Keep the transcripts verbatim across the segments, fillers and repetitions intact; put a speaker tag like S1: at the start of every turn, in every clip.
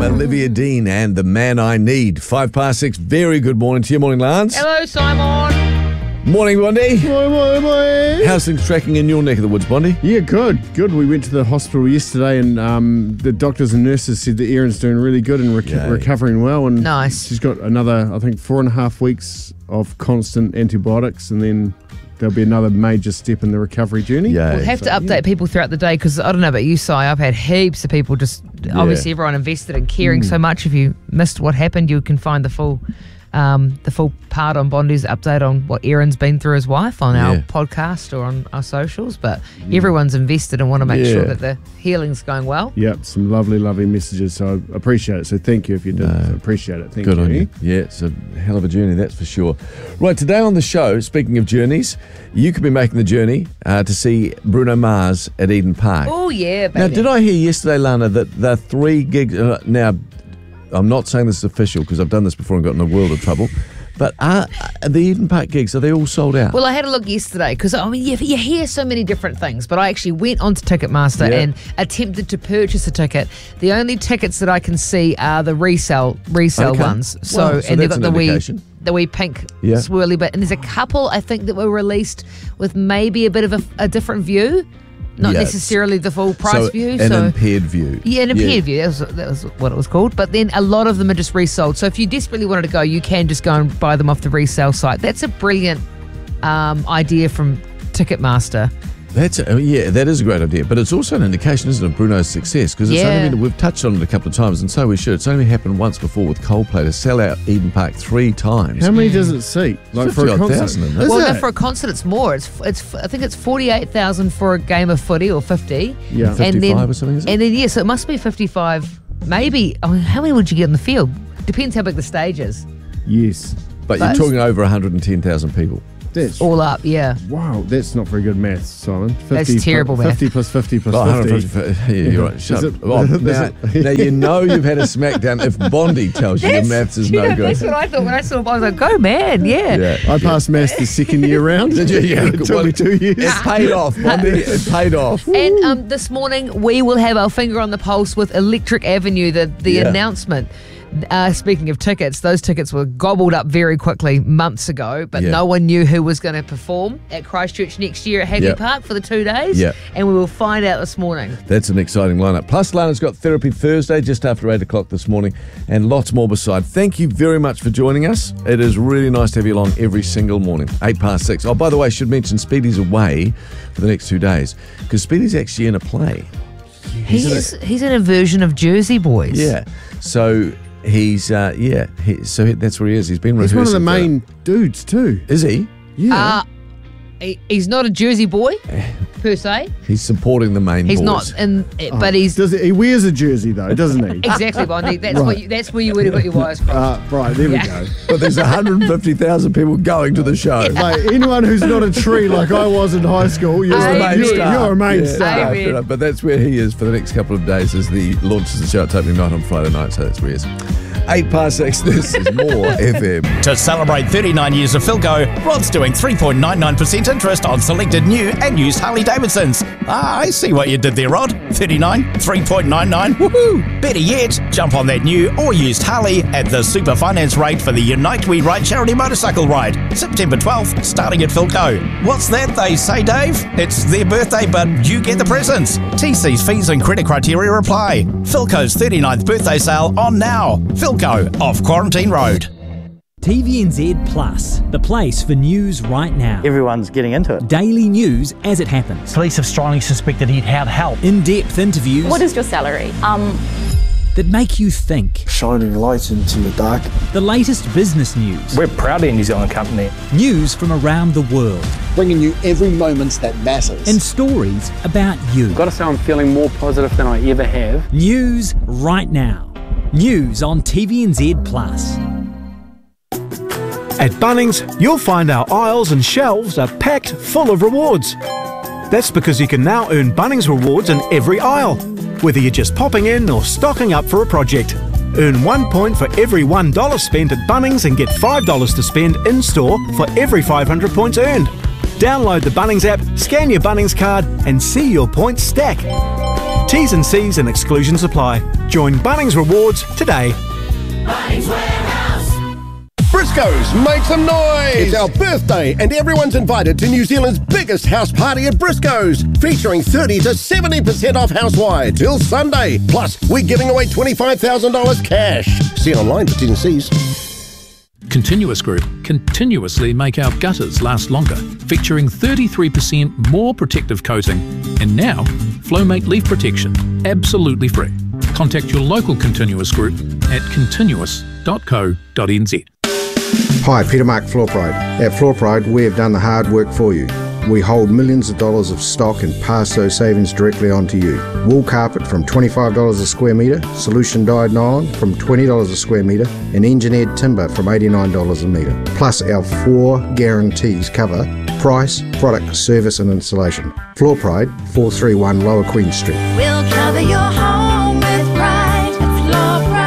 S1: Olivia Dean and The Man I Need. Five past six. Very good morning to you. Morning, Lance.
S2: Hello, Simon.
S1: Morning, Bondi.
S3: Morning, morning, morning.
S1: How's things tracking in your neck of the woods, Bondi?
S3: Yeah, good, good. We went to the hospital yesterday and um, the doctors and nurses said that Erin's doing really good and rec-
S1: Yay.
S3: recovering well. And
S2: Nice.
S3: she's got another, I think, four and a half weeks of constant antibiotics, and then there'll be another major step in the recovery journey.
S1: Yeah.
S2: We'll have to update people throughout the day because I don't know about you, Si. I've had heaps of people just, obviously everyone invested in caring so much. If you missed what happened, you can find the full um, the full part on Bondi's update on what Erin's been through his wife on
S1: Yeah.
S2: our podcast or on our socials. But everyone's invested and want to make
S1: Yeah.
S2: sure that the healing's going well.
S3: Yep, some lovely, lovely messages. So I appreciate it. So thank you if you did.
S1: No.
S3: I appreciate it. Thank
S1: Good
S3: you.
S1: on you. Yeah, it's a hell of a journey, that's for sure. Right, today on the show, speaking of journeys, you could be making the journey uh, to see Bruno Mars at Eden Park.
S2: Oh, yeah, baby.
S1: Now, did I hear yesterday, Lana, that the three gigs... Uh, now, I'm not saying this is official because I've done this before and got in a world of trouble, but are, are the Eden Park gigs, are they all sold out?
S2: Well, I had a look yesterday because I mean, you, you hear so many different things, but I actually went onto Ticketmaster
S1: Yeah.
S2: and attempted to purchase a ticket. The only tickets that I can see are the resale resale
S1: Okay.
S2: ones. So,
S1: Well, so
S2: and they've
S1: that's
S2: got
S1: an
S2: the wee
S1: indication.
S2: the wee pink
S1: Yeah.
S2: swirly bit, and there's a couple I think that were released with maybe a bit of a, a different view, not
S1: Yeah.
S2: necessarily the full price
S1: so
S2: view.
S1: An
S2: so.
S1: impaired view.
S2: Yeah, an impaired view. That was, that was what it was called. But then a lot of them are just resold. So if you desperately wanted to go, you can just go and buy them off the resale site. That's a brilliant um, idea from Ticketmaster.
S1: That's a, yeah, that is a great idea, but it's also an indication, isn't it, of Bruno's success? Because it's
S2: Yeah.
S1: only been, we've touched on it a couple of times, and so we should. It's only happened once before with Coldplay to sell out Eden Park three times.
S3: How many does it seat? Like for a
S1: fifty odd
S3: concert?
S1: thousand, isn't it?
S3: Is
S2: Well,
S3: it?
S2: no, for a concert, it's more. It's it's. I think it's forty-eight thousand for a game of footy or fifty.
S3: Yeah.
S2: and
S1: fifty-five
S2: then,
S1: or something, is it?
S2: And then yeah, so it must be fifty-five. Maybe. I mean, how many would you get in the field? Depends how big the stage is.
S3: Yes.
S1: But
S2: But-
S1: you're talking over one hundred ten thousand people.
S3: That's
S2: All up, yeah.
S3: wow. That's not very good maths, Simon.
S2: That's
S3: fifty
S2: terrible
S3: plus,
S2: math.
S3: fifty plus fifty plus
S1: Oh,
S3: fifty.
S1: one hundred fifty, yeah, you're right. Shut
S3: Is
S1: up.
S3: it-
S1: Oh,
S3: is
S1: now,
S3: it-
S1: now you know you've had a smackdown if Bondi tells you your maths is
S2: you
S1: no
S2: know,
S1: good.
S2: That's what I thought when I saw it. I was like, go man, yeah.
S1: Yeah.
S3: I passed maths the second year round.
S1: Did you? Yeah.
S3: It took
S1: Well,
S3: me two years.
S1: It paid off, Bondi. It paid off.
S2: And um, this morning we will have our finger on the pulse with Electric Avenue, the, the
S1: Yeah.
S2: announcement. Uh, speaking of tickets, those tickets were gobbled up very quickly months ago, but
S1: Yeah.
S2: no one knew who was going to perform at Christchurch next year at Hagley
S1: Yeah.
S2: Park for the two days.
S1: Yeah.
S2: And we will find out this morning.
S1: That's an exciting lineup. Plus, Lana's got Therapy Thursday just after eight o'clock this morning and lots more beside. Thank you very much for joining us. It is really nice to have you along every single morning, eight past six. Oh, by the way, I should mention Speedy's away for the next two days because Speedy's actually in a play.
S2: He's, he's in a version of Jersey Boys.
S1: Yeah. So he's, uh, yeah, he, so he, that's where he is. He's been
S3: He's
S1: rehearsing.
S3: one of the
S1: for-
S3: main dudes too.
S1: Is he?
S3: Yeah.
S2: Uh, he, he's not a Jersey boy, per se.
S1: He's supporting the main
S2: He's
S1: boys.
S2: not, in,
S3: Oh,
S2: but he's...
S3: Does it, he wears a jersey though, doesn't he?
S2: Exactly, Bondi. That's,
S3: Right.
S2: what you, that's where you would have got your wires crossed.
S3: Uh, right, there
S2: Yeah.
S3: we go.
S1: But there's one hundred fifty thousand people going to the show.
S3: Like anyone who's not a tree like I was in high school, you're,
S2: He's the main
S3: you're,
S1: star.
S3: you're a main
S1: Yeah.
S3: star.
S2: Amen.
S1: Fair enough. But that's where he is for the next couple of days as the launches the show at opening night on Friday night, so that's where he is. Eight past six, this is more F M.
S4: To celebrate thirty-nine years of Philco, Rod's doing three point nine nine percent interest on selected new and used Harley-Davidsons. Ah, I see what you did there, Rod. thirty-nine, three point nine nine, woohoo! Better yet, jump on that new or used Harley at the super finance rate for the Unite We Ride charity motorcycle ride, September twelfth, starting at Philco. What's that they say, Dave? It's their birthday, but you get the presents. T C's fees and credit criteria apply. Philco's thirty-ninth birthday sale on now. Philco, off Quarantine Road.
S5: T V N Z Plus, the place for news right now.
S6: Everyone's getting into it.
S5: Daily news as it happens.
S7: Police have strongly suspected he'd had help.
S5: In-depth interviews
S8: What is your salary? Um,
S5: that make you think.
S9: Shining light into the dark.
S5: The latest business news.
S7: We're proudly a New Zealand company.
S5: News from around the world.
S9: Bringing you every moment that matters.
S5: And stories about you.
S10: I've got to say I'm feeling more positive than I ever have.
S5: News right now. News on T V N Z Plus.
S11: At Bunnings, you'll find our aisles and shelves are packed full of rewards. That's because you can now earn Bunnings rewards in every aisle, whether you're just popping in or stocking up for a project. Earn one point for every one dollar spent at Bunnings and get five dollars to spend in-store for every five hundred points earned. Download the Bunnings app, scan your Bunnings card and see your points stack. T's and C's and exclusions apply. Join Bunnings Rewards today.
S6: Bunnings Warehouse.
S8: Briscoes, make some noise! It's our birthday and everyone's invited to New Zealand's biggest house party at Briscoes, featuring thirty to seventy percent off house-wide till Sunday. Plus, we're giving away twenty-five thousand dollars cash. See online for T's and C's.
S12: Continuous Group continuously make our gutters last longer, featuring thirty-three percent more protective coating, and now Flowmate leaf protection, absolutely free. Contact your local Continuous Group at continuous dot co dot n z.
S13: Hi, Peter Mark Floor Pride. At Floor Pride, we have done the hard work for you. We hold millions of dollars of stock and pass those savings directly on to you. Wool carpet from twenty-five dollars a square metre, solution dyed nylon from twenty dollars a square metre, and engineered timber from eighty-nine dollars a metre. Plus our four guarantees cover price, product, service and installation. Floor Pride, four three one Lower Queen Street.
S6: We'll cover your home with pride. Floor Pride.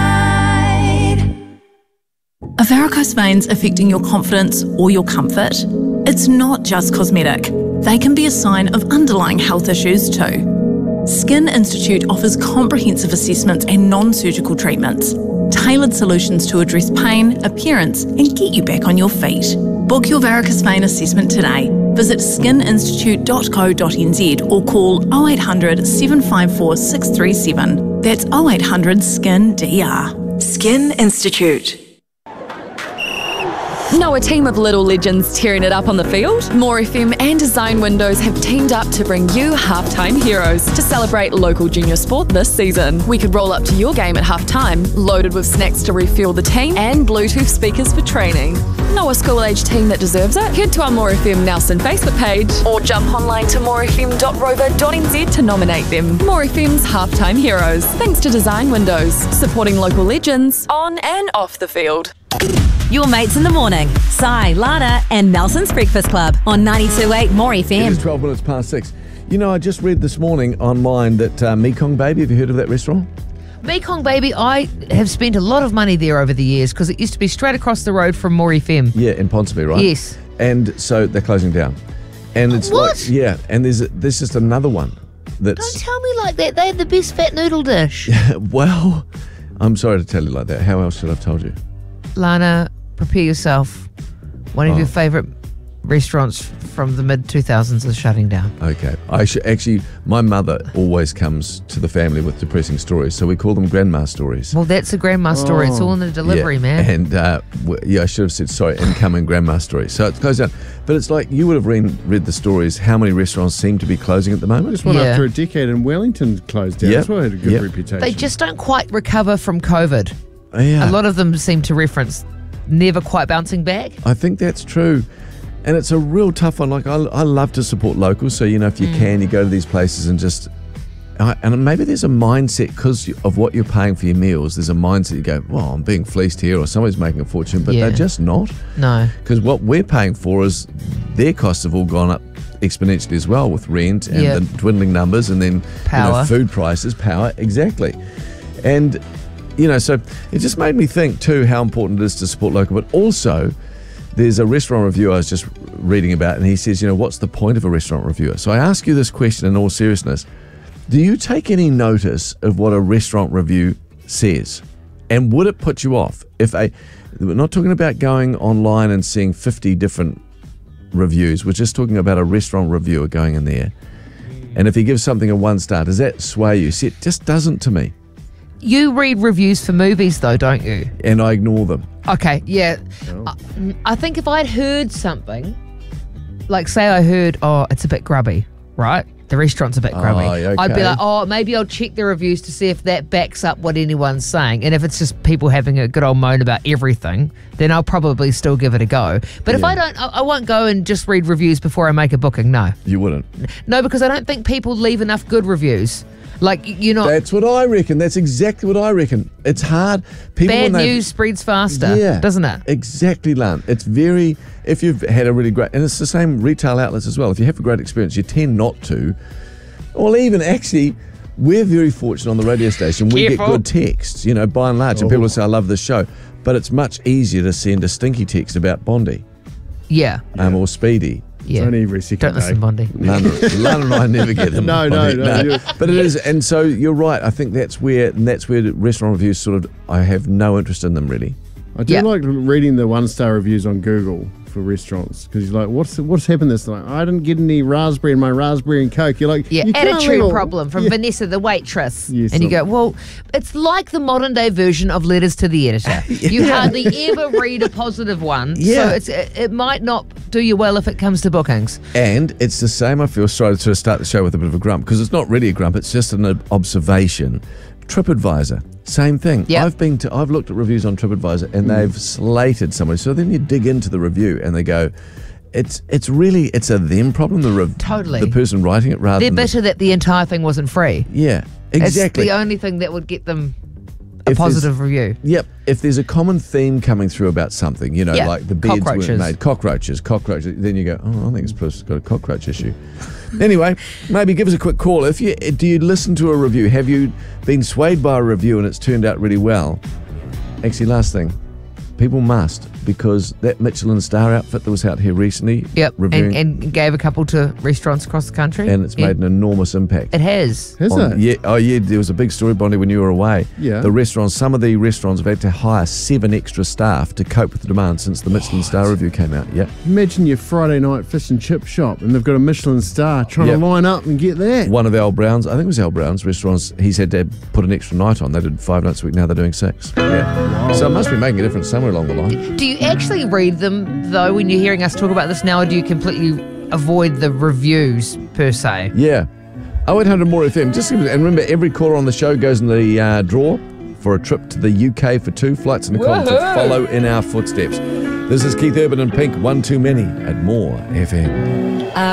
S14: Are varicose veins affecting your confidence or your comfort? It's not just cosmetic. They can be a sign of underlying health issues too. Skin Institute offers comprehensive assessments and non-surgical treatments, tailored solutions to address pain, appearance and get you back on your feet. Book your varicose vein assessment today. Visit skin institute dot co dot n z or call oh eight hundred, seven five four, six three seven. That's oh eight hundred, S K I N D R.
S15: Skin Institute. Know a team of little legends tearing it up on the field? More F M and Design Windows have teamed up to bring you halftime heroes to celebrate local junior sport this season. We could roll up to your game at halftime, loaded with snacks to refuel the team and Bluetooth speakers for training. Know a school-age team that deserves it? Head to our More F M Nelson Facebook page or jump online to more f m dot rover dot n z to nominate them. More F M's halftime heroes, thanks to Design Windows, supporting local legends on and off the field.
S16: Your mates in the morning. Si, Lana and Nelson's Breakfast Club on ninety-two point eight More F M.
S1: It is twelve minutes past six. You know, I just read this morning online that uh, Mekong Baby, have you heard of that restaurant?
S2: Mekong Baby, I have spent a lot of money there over the years because it used to be straight across the road from More F M.
S1: Yeah, in Ponsonby, right?
S2: Yes.
S1: And so they're closing down. And it's
S2: What?
S1: like, yeah, and there's, a, there's just another one that's...
S2: Don't tell me like that. They had the best fat noodle dish.
S1: Well, I'm sorry to tell you like that. How else should I have told you?
S2: Lana, prepare yourself. One of
S1: Oh.
S2: your favourite restaurants from the mid two thousands is shutting down.
S1: Okay. I should, actually, my mother always comes to the family with depressing stories, so we call them grandma stories.
S2: Well, that's a grandma story. It's all in the delivery,
S1: Yeah,
S2: man.
S1: And uh, w- yeah, I should have said sorry, incoming grandma story. So it's closed down. But it's like you would have read, read the stories. How many restaurants seem to be closing at the moment?
S3: Just one
S2: Yeah.
S3: after a decade in Wellington closed down.
S1: Yep.
S3: That's why it had a good
S1: Yep.
S3: reputation.
S2: They just don't quite recover from COVID.
S1: Yeah.
S2: A lot of them seem to reference never quite bouncing back.
S1: I think that's true. And it's a real tough one. Like, I, I love to support locals. So, you know, if you
S2: Mm.
S1: can, you go to these places and just... I- And maybe there's a mindset, because of what you're paying for your meals, there's a mindset you go, well, I'm being fleeced here or somebody's making a fortune, but
S2: Yeah.
S1: they're just not.
S2: No.
S1: Because what we're paying for is their costs have all gone up exponentially as well with rent and
S2: Yeah.
S1: the dwindling numbers and then you know,
S2: Power.
S1: food prices, power, exactly. And, you know, so it just made me think too how important it is to support local, but also there's a restaurant reviewer I was just reading about and he says, you know, what's the point of a restaurant reviewer? So I ask you this question in all seriousness. Do you take any notice of what a restaurant review says? And would it put you off? If a, we're not talking about going online and seeing fifty different reviews. We're just talking about a restaurant reviewer going in there. And if he gives something a one star, does that sway you? See, it just doesn't to me.
S2: You read reviews for movies, though, don't you?
S1: And I ignore them.
S2: Okay, yeah. I, I think if I'd heard something, like say I heard, oh, it's a bit grubby, right? The restaurant's a bit grubby.
S1: Oh,
S2: I'd be
S1: okay.
S2: like, oh, maybe I'll check the reviews to see if that backs up what anyone's saying. And if it's just people having a good old moan about everything, then I'll probably still give it a go. But if
S1: Yeah.
S2: I don't, I, I won't go and just read reviews before I make a booking. No.
S1: You wouldn't.
S2: No, because I don't think people leave enough good reviews. Like, you know,
S1: That's what I reckon. That's exactly what I reckon. It's hard. People
S2: bad
S1: when they-
S2: news spreads faster,
S1: Yeah.
S2: doesn't it?
S1: Exactly, Lan. It's very, if you've had a really great, and it's the same retail outlets as well. If you have a great experience, you tend not to. Well, even actually, we're very fortunate on the radio station. We
S2: Careful.
S1: get good texts, you know, by and large. And people will say, I love this show. But it's much easier to send a stinky text about Bondi
S2: Yeah.
S1: um, or Speedy
S2: Yeah.
S3: It's only every second
S2: Don't listen,
S3: day.
S2: Bondi.
S1: Lana, Lana and I never get them.
S3: No, no, no, you-
S1: But it is, and so you're right. I think that's where, and that's where the restaurant reviews sort of, I have no interest in them really.
S3: I do
S2: Yeah.
S3: like reading the one-star reviews on Google for restaurants because you're like, what's what's happened this night? I didn't get any raspberry in my raspberry and Coke. You're like,
S2: Yeah,
S3: you can't
S2: attitude
S3: leave all-
S2: problem from
S3: Yeah.
S2: Vanessa, the waitress.
S3: Yes,
S2: and you
S3: um,
S2: go, well, it's like the modern day version of letters to the editor. You hardly ever read a positive one.
S1: Yeah.
S2: So it's, it, it might not do you well if it comes to bookings.
S1: And it's the same, I feel, sorry to start the show with a bit of a grump, because it's not really a grump, it's just an ob- observation. TripAdvisor, same thing.
S2: Yep.
S1: I've been to, I've looked at reviews on TripAdvisor and they've slated somebody. So then you dig into the review and they go, it's it's really, it's a them problem, the rev-
S2: Totally.
S1: the person writing it rather
S2: They're
S1: than the-
S2: bitter that the entire thing wasn't free.
S1: yeah, exactly.
S2: It's the only thing that would get them a
S1: If there's-
S2: positive review.
S1: Yep. If there's a common theme coming through about something, you know,
S2: Yeah.
S1: like the beds weren't
S2: Cockroaches.
S1: made, cockroaches, cockroaches, then you go, oh, I think this person's got a cockroach issue. Anyway, maybe give us a quick call. If you do you listen to a review? Have you been swayed by a review and it's turned out really well? Actually, last thing, people must, because that Michelin star outfit that was out here recently,
S2: Yep.
S1: reviewing,
S2: And, and gave a couple to restaurants across the country.
S1: and it's
S2: Yeah.
S1: made an enormous impact.
S2: It has.
S3: Has
S1: on-
S3: it?
S1: Yeah. Oh, yeah. There was a big story, Bondi, when you were away.
S3: Yeah.
S1: The restaurants, some of the restaurants have had to hire seven extra staff to cope with the demand since the Michelin star review came out. Yeah.
S3: Imagine your Friday night fish and chip shop and they've got a Michelin star trying
S1: Yep.
S3: to line up and get that.
S1: One of Al Brown's, I think it was Al Brown's restaurants, he's had to put an extra night on. They did five nights a week, now they're doing six. Yeah. So it must be making a difference somewhere along the line.
S2: Do you actually read them, though, when you're hearing us talk about this now, or do you completely avoid the reviews, per se?
S1: Yeah. oh eight hundred more F M. Just give it, and remember, every caller on the show goes in the uh, draw for a trip to the U K for two flights and a con to
S2: Woohoo!
S1: follow in our footsteps. This is Keith Urban and Pink, One Too Many at More F M.